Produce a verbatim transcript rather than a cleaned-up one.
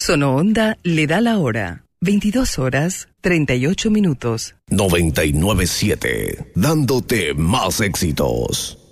Sono Onda le da la hora. veintidós horas, treinta y ocho minutos. noventa y nueve punto siete, dándote más éxitos.